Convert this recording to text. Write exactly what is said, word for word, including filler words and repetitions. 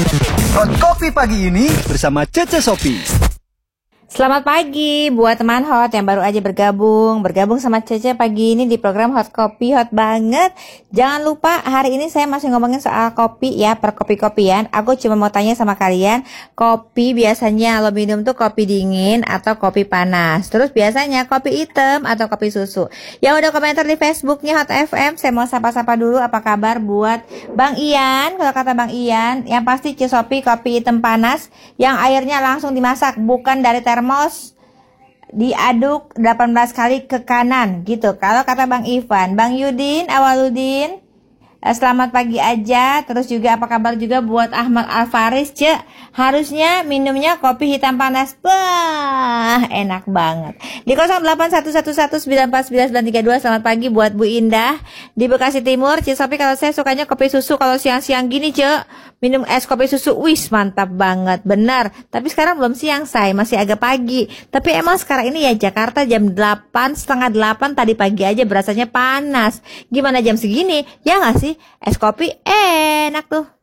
Hot Kopi Pagi ini bersama Cece Sopi. Selamat pagi buat teman Hot yang baru aja bergabung Bergabung sama Cece pagi ini di program Hot Kopi, hot banget. Jangan lupa hari ini saya masih ngomongin soal kopi ya, perkopi-kopian. Aku cuma mau tanya sama kalian, kopi biasanya lo minum tuh kopi dingin atau kopi panas? Terus biasanya kopi hitam atau kopi susu? Yang udah komentar di Facebooknya Hot F M, saya mau sapa-sapa dulu apa kabar buat Bang Ian. Kalau kata Bang Ian, yang pasti Cisopi kopi hitam panas yang airnya langsung dimasak, bukan dari termos termos diaduk delapan belas kali ke kanan gitu. Kalau kata Bang Ivan, Bang Yudin, Awaludin, selamat pagi aja. Terus juga apa kabar juga buat Ahmad Alfaris, Cek. Harusnya minumnya kopi hitam panas. Wah, enak banget. Di nol delapan satu satu satu sembilan empat sembilan sembilan tiga dua. Selamat pagi buat Bu Indah di Bekasi Timur. Cisopi, kalau saya sukanya kopi susu kalau siang-siang gini, Cek. Minum es kopi susu, wis mantap banget, benar. Tapi sekarang belum siang, say, masih agak pagi. Tapi emang sekarang ini ya Jakarta jam delapan, setengah delapan tadi pagi aja berasanya panas. Gimana jam segini? Ya nggak sih? Es kopi enak tuh.